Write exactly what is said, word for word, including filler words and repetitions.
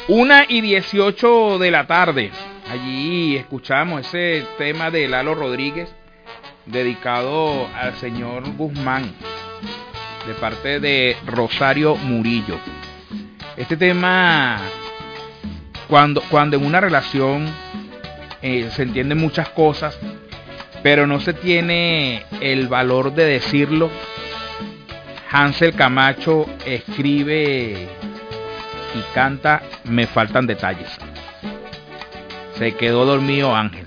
Una y dieciocho de la tarde. Allí escuchamos ese tema de Lalo Rodríguez dedicado al señor Guzmán de parte de Rosario Murillo. Este tema, cuando, cuando en una relación eh, se entienden muchas cosas, pero no se tiene el valor de decirlo, Hansel Camacho escribe y canta Me faltan detalles. Se quedó dormido Ángel.